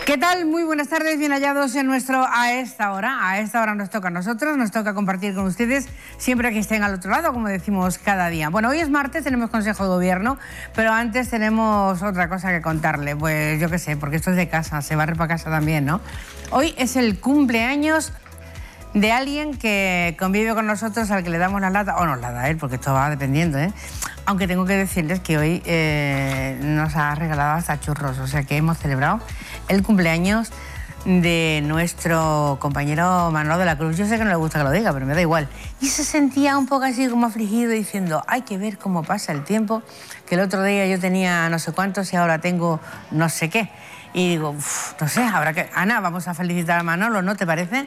¿Qué tal? Muy buenas tardes, bien hallados en nuestro A esta hora. A esta hora nos toca a nosotros, nos toca compartir con ustedes siempre que estén al otro lado, como decimos cada día. Bueno, hoy es martes, tenemos Consejo de Gobierno, pero antes tenemos otra cosa que contarle. Pues yo qué sé, porque esto es de casa, se barre para casa también, ¿no? Hoy es el cumpleaños de alguien que convive con nosotros, al que le damos la lata, o nos la da él, porque esto va dependiendo, ¿eh? Aunque tengo que decirles que hoy nos ha regalado hasta churros, o sea que hemos celebrado el cumpleaños de nuestro compañero Manolo de la Cruz. Yo sé que no le gusta que lo diga, pero me da igual. Y se sentía un poco así como afligido, diciendo, hay que ver cómo pasa el tiempo, que el otro día yo tenía no sé cuántos y ahora tengo no sé qué. Y digo, no sé, habrá que... Ana, vamos a felicitar a Manolo, ¿no te parece?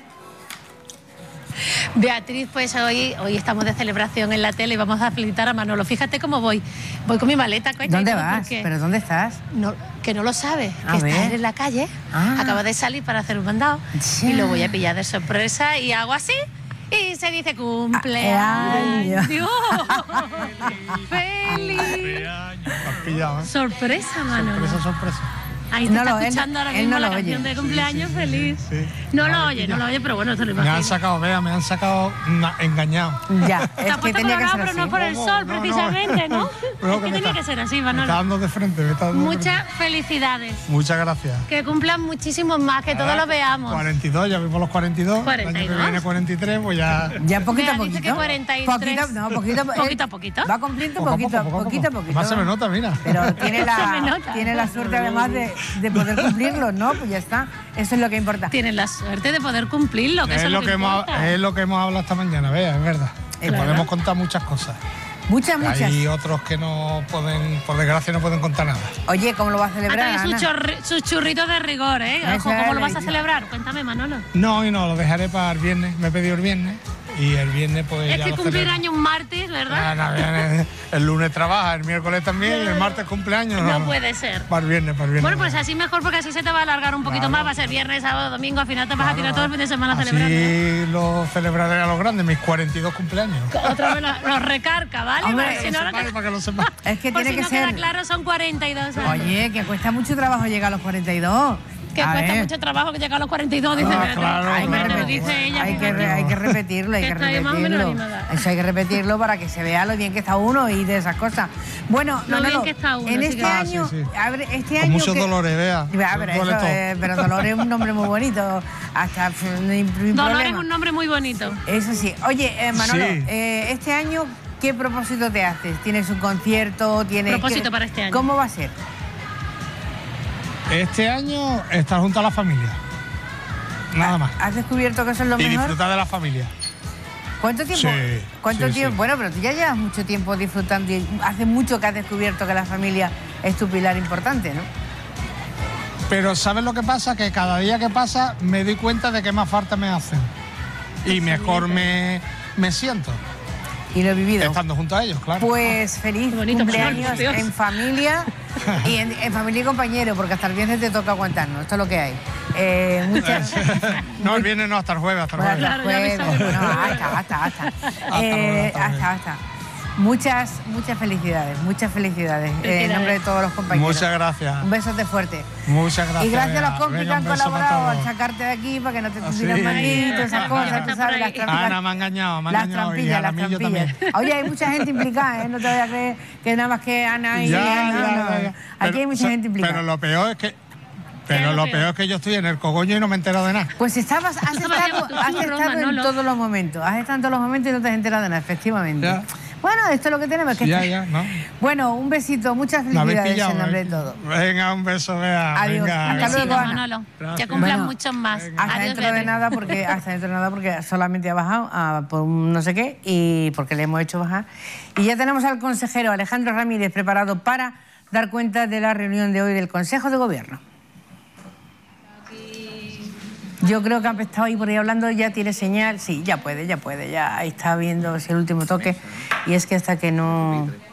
Beatriz, pues hoy estamos de celebración en la tele y vamos a felicitar a Manolo. Fíjate cómo voy con mi maleta. ¿Dónde vas? ¿Pero dónde estás? No, que no lo sabes, A que ver. está en la calle, acaba de salir para hacer un mandado y lo voy a pillar de sorpresa y hago así y se dice cumpleaños. ¡Feliz! Has pillado, ¿eh? Sorpresa, Manolo. Sorpresa. Ahí te está escuchando ahora mismo la canción de cumpleaños feliz. Sí. No lo oye, pero bueno, se lo imagino. Me han sacado engañado. Ya, Te es has que puesto tenía que colorado, ser pero así. no por el sol, No, precisamente, ¿no? Pero Es que tenía que ser así, Me está Manolo. dando de frente, Muchas felicidades. Muchas gracias. Que cumplan muchísimos más, que todos lo veamos. 42, ya vimos los 42. 42. El año que viene 43, pues ya... Ya poquito a Vea, dice poquito. que 43. Poquito a poquito. Va cumpliendo poquito a poquito. Más se me nota, mira. Pero tiene Se me nota. la suerte además de poder cumplirlo, ¿no? Pues ya está. Eso es lo que importa. Tienes la suerte de poder cumplirlo, que eso Es lo que importa. es lo que hemos hablado esta mañana, vea, es verdad. Que Claro. podemos contar muchas cosas. Muchas. Hay otros que no pueden, por desgracia, no pueden contar nada. Oye, ¿cómo lo vas a Ha celebrar, traído Ana? sus churritos de rigor, ¿eh? Eso Ojo, ¿cómo es lo vas a yo. celebrar? Cuéntame, Manolo. No, y no, lo dejaré para el viernes. Me he pedido el viernes y el viernes pues Es ya que lo cumplir celebro. año un martes, ¿verdad? El lunes trabaja, el miércoles también, el martes cumpleaños. No puede ser. Para el viernes. Bueno, pues así mejor, porque así se te va a alargar un poquito Claro. más. Va a ser viernes, sábado, domingo. Al final te vas a tirar todo el fin de semana Así celebrando. lo celebraré a los grandes, mis 42 cumpleaños. Otra vez los recarga, ¿vale? Hombre, Porque si no, Para que lo sepan. Es que por tiene si que no ser... queda claro, son 42 años. Oye, que cuesta mucho trabajo llegar a los 42. Que A cuesta ver. mucho trabajo que llega a los 42, dice Ah, Beatriz. claro, Ay, claro. me lo dice ella. Hay que repetirlo, hay Que que está ahí más o menos repetirlo. animada. Eso hay que repetirlo para que se vea lo bien que está uno y de esas cosas. Bueno, Lo Manolo, bien que está uno, en sí este que- año, sí. a ver, este Con año muchos que- dolores, vea. A ver, Duele eso, todo. pero Dolores es un nombre muy bonito, hasta ni Dolores es problema. un nombre muy bonito. Eso sí. Oye, Manolo, Sí. este año, ¿qué propósito te haces? ¿Tienes un concierto? ¿Tienes Propósito para este año. ¿Cómo va a ser? Este año estar junto a la familia. Nada más. ¿Has descubierto que eso es lo Y mejor? disfrutar de la familia. ¿Cuánto tiempo? Sí, ¿Cuánto sí, tiempo? sí. Bueno, pero tú ya llevas mucho tiempo disfrutando y hace mucho que has descubierto que la familia es tu pilar importante, ¿no? Pero ¿sabes lo que pasa? Que cada día que pasa me doy cuenta de que más falta me hacen. Y mejor me siento. Y lo he vivido. Estando junto a ellos, claro. Pues feliz Qué bonito, cumpleaños por Dios. en familia y en familia y compañero, porque hasta el viernes te toca aguantarnos, esto es lo que hay. Muchas... No, el viernes no, hasta el jueves, hasta el jueves. Claro, ya me Jueves, sale. bueno, hasta. Muchas felicidades, en nombre de todos los compañeros. Muchas gracias. Un besote fuerte. Muchas gracias. Y gracias a los Bea. compis que Venga, han un beso para colaborado al todos. sacarte de aquí para que no te Ah, tuvieran sí. maldito, esas cosas, tú sabes, las trampillas. Ana me ha engañado, Las trampillas, y a mí yo también. Oye, hay mucha gente implicada, ¿eh? No te vayas a creer que nada más que Ana y Ana. No. Aquí hay mucha gente implicada. Pero lo peor es que... ¿Qué es Pero lo lo peor es que yo estoy en el cogollo y no me he enterado de nada. Pues has estado en Manolo. todos los momentos. Has estado en todos los momentos y no te has enterado de nada, efectivamente. Ya. Bueno, esto es lo que tenemos. Que Ya, ¿no? Bueno, un besito, muchas Me habéis felicidades pillado, en nombre ¿eh? de todo. Venga, un beso, Bea. Adiós. Venga, Hasta luego, Besitos, Ana. Manolo. Gracias. Que cumplan Bueno, muchos más. Hasta Adiós, dentro de Beatriz. nada porque solamente ha bajado por un no sé qué y porque le hemos hecho bajar. Y ya tenemos al consejero Alejandro Ramírez preparado para dar cuenta de la reunión de hoy del Consejo de Gobierno. Yo creo que ha estado ahí por ahí hablando, ya tiene señal. Sí, ya puede, ya ahí está viendo si el último toque. Y es que hasta que no